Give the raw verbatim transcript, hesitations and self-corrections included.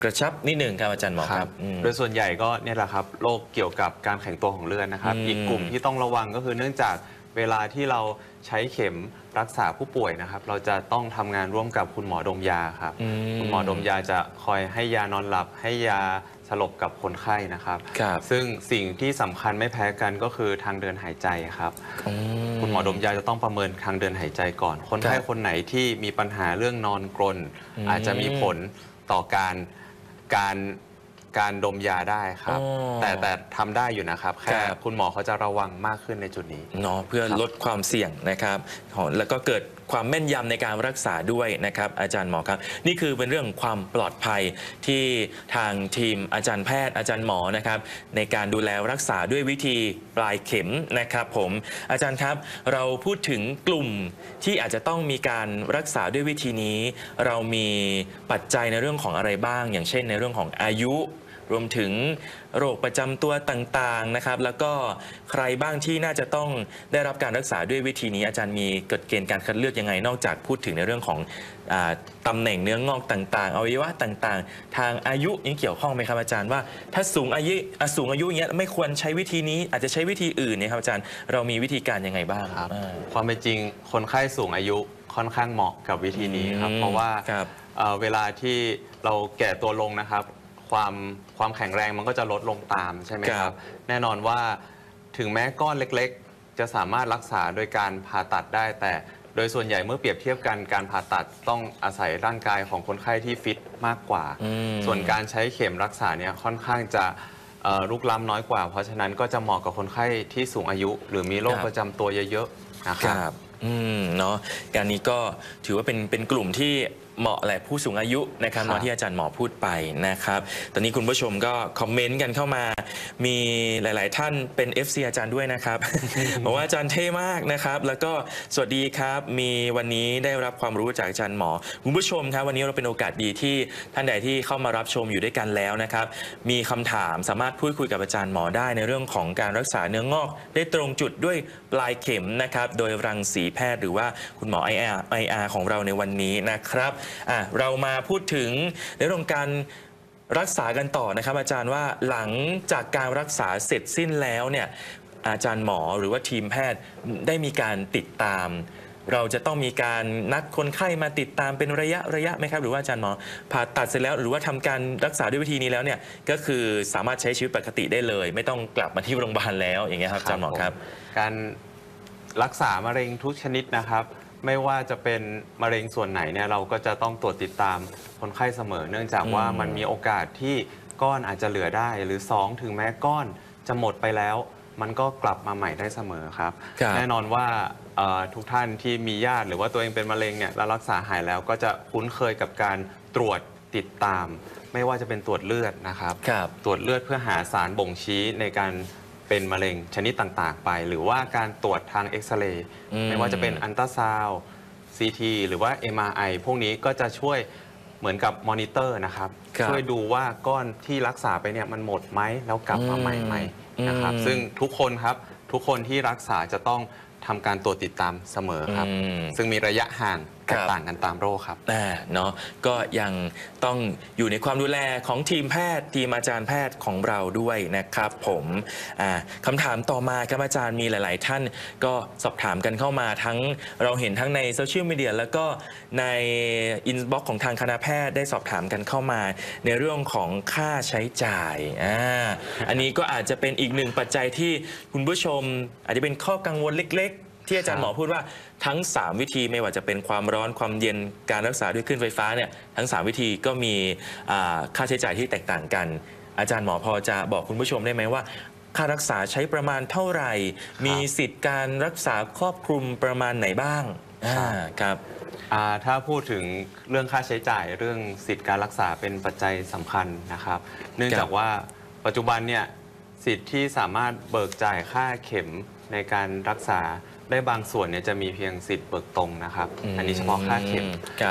กระชับนิดหนึ่งครับอาจารย์หมอครับโดยส่วนใหญ่ก็เนี่ยแหละครับโรคเกี่ยวกับการแข็งตัวของเลือดนะครับอีกกลุ่มที่ต้องระวังก็คือเนื่องจากเวลาที่เราใช้เข็มรักษาผู้ป่วยนะครับเราจะต้องทำงานร่วมกับคุณหมอดมยาครับคุณหมอดมยาจะคอยให้ยานอนหลับให้ยาสลบกับคนไข้นะครับซึ่งสิ่งที่สำคัญไม่แพ้กันก็คือทางเดินหายใจครับคุณหมอดมยาจะต้องประเมินทางเดินหายใจก่อนคนไข้คนไหนที่มีปัญหาเรื่องนอนกรนอาจจะมีผลต่อการการการดมยาได้ครับแต่แต่ทำได้อยู่นะครับแค่คุณหมอเขาจะระวังมากขึ้นในจุดนี้เนาะเพื่อลดความเสี่ยงนะครับแล้วก็เกิดความแม่นยำในการรักษาด้วยนะครับอาจารย์หมอครับนี่คือเป็นเรื่องความปลอดภัยที่ทางทีมอาจารย์แพทย์อาจารย์หมอนะครับในการดูแลรักษาด้วยวิธีปลายเข็มนะครับผมอาจารย์ครับเราพูดถึงกลุ่มที่อาจจะต้องมีการรักษาด้วยวิธีนี้เรามีปัจจัยในเรื่องของอะไรบ้างอย่างเช่นในเรื่องของอายุรวมถึงโรคประจำตัวต่างๆนะครับแล้วก็ใครบ้างที่น่าจะต้องได้รับการรักษาด้วยวิธีนี้อาจารย์มีกฎเกณฑ์การคัดเลือกยังไงนอกจากพูดถึงในเรื่องของตำแหน่งเนื้องอกต่างๆอวัยวะต่างๆทางอายุยังเกี่ยวข้องไหมครับอาจารย์ว่าถ้าสูงอายุสูงอายุอย่างเงี้ยไม่ควรใช้วิธีนี้อาจจะใช้วิธีอื่นเนี่ยครับอาจารย์เรามีวิธีการยังไงบ้างครับความเป็นจริงคนไข้สูงอายุค่อนข้างเหมาะกับวิธีนี้ครับเพราะว่าเวลาที่เราแก่ตัวลงนะครับความความแข็งแรงมันก็จะลดลงตามใช่ไหมครับแน่นอนว่าถึงแม้ก้อนเล็กๆจะสามารถรักษาโดยการผ่าตัดได้แต่โดยส่วนใหญ่เมื่อเปรียบเทียบกันการผ่าตัดต้องอาศัยร่างกายของคนไข้ที่ฟิตมากกว่าส่วนการใช้เข็มรักษาเนี่ยค่อนข้างจะลุกล้ำน้อยกว่าเพราะฉะนั้นก็จะเหมาะกับคนไข้ที่สูงอายุหรือมีโรคประจำตัวเยอะๆนะครับอืมเนาะการนี้ก็ถือว่าเป็นเป็นกลุ่มที่เหมาะแหละผู้สูงอายุนะครับตอนที่อาจารย์หมอพูดไปนะครับตอนนี้คุณผู้ชมก็คอมเมนต์กันเข้ามามีหลายๆท่านเป็น เอฟ ซี อาจารย์ด้วยนะครับ บอกว่าอาจารย์เท่มากนะครับแล้วก็สวัสดีครับมีวันนี้ได้รับความรู้จากอาจารย์หมอคุณผู้ชมครับวันนี้เราเป็นโอกาสดีที่ท่านใดที่เข้ามารับชมอยู่ด้วยกันแล้วนะครับมีคำถามสามารถพูดคุยกับอาจารย์หมอได้ในเรื่องของการรักษาเนื้องอกได้ตรงจุดด้วยปลายเข็มนะครับโดยรังสีแพทย์หรือว่าคุณหมอ ไอ อาร์ ไอ อาร์ ของเราในวันนี้นะครับอ่ะเรามาพูดถึงในเรื่องการรักษากันต่อนะครับอาจารย์ว่าหลังจากการรักษาเสร็จสิ้นแล้วเนี่ยอาจารย์หมอหรือว่าทีมแพทย์ได้มีการติดตามเราจะต้องมีการนัดคนไข้มาติดตามเป็นระยะระยะไหมครับหรือว่าอาจารย์หมอผ่าตัดเสร็จแล้วหรือว่าทำการรักษาด้วยวิธีนี้แล้วเนี่ยก็คือสามารถใช้ชีวิตปกติได้เลยไม่ต้องกลับมาที่โรงพยาบาลแล้วอย่างเงี้ยครับอาจารย์หมอครับการรักษามะเร็งทุกชนิดนะครับไม่ว่าจะเป็นมะเร็งส่วนไหนเนี่ยเราก็จะต้องตรวจติดตามคนไข้เสมอเนื่องจากว่ามันมีโอกาสที่ก้อนอาจจะเหลือได้หรือสองถึงแม้ก้อนจะหมดไปแล้วมันก็กลับมาใหม่ได้เสมอครับแน่นอนว่าทุกท่านที่มีญาติหรือว่าตัวเองเป็นมะเร็งเนี่ยแล้วรักษาหายแล้วก็จะคุ้นเคยกับการตรวจติดตามไม่ว่าจะเป็นตรวจเลือดนะครับตรวจเลือดเพื่อหาสารบ่งชี้ในการเป็นมะเร็งชนิดต่างๆไปหรือว่าการตรวจทางเอ็กซเรย์ไม่ว่าจะเป็นอัลตราซาวด์ ซี ที หรือว่า เอ็ม อาร์ ไอ พวกนี้ก็จะช่วยเหมือนกับมอนิเตอร์นะครับช่วยดูว่าก้อนที่รักษาไปเนี่ยมันหมดไหมแล้วกลับมาใหม่ไหมนะครับซึ่งทุกคนครับทุกคนที่รักษาจะต้องทำการตรวจติดตามเสมอครับซึ่งมีระยะห่างแตกต่างกันตามโรคครับเนาะก็ยังต้องอยู่ในความดูแลของทีมแพทย์ทีมอาจารย์แพทย์ของเราด้วยนะครับผมคำถามต่อมาครับอาจารย์มีหลายๆท่านก็สอบถามกันเข้ามาทั้งเราเห็นทั้งในโซเชียลมีเดียแล้วก็ในอินบ็อกซ์ของทางคณะแพทย์ได้สอบถามกันเข้ามาในเรื่องของค่าใช้จ่ายอ่าอันนี้ก็อาจจะเป็นอีกหนึ่งปัจจัยที่คุณผู้ชมอาจจะเป็นข้อกังวลเล็กๆที่อาจารย์หมอพูดว่าทั้งสามวิธีไม่ว่าจะเป็นความร้อนความเย็นการรักษาด้วยคลื่นไฟฟ้าเนี่ยทั้งสามวิธีก็มีค่าใช้จ่ายที่แตกต่างกันอาจารย์หมอพอจะบอกคุณผู้ชมได้ไหมว่าค่ารักษาใช้ประมาณเท่าไหร่มีสิทธิ์การรักษาครอบคลุมประมาณไหนบ้างครับถ้าพูดถึงเรื่องค่าใช้จ่ายเรื่องสิทธิ์การรักษาเป็นปัจจัยสำคัญนะครับเนื่องจากว่าปัจจุบันเนี่ยสิทธิ์ที่สามารถเบิกจ่ายค่าเข็มในการรักษาได้บางส่วนเนี่ยจะมีเพียงสิทธิ์เบิกตรงนะครับอันนี้เฉพาะค่าเข็ม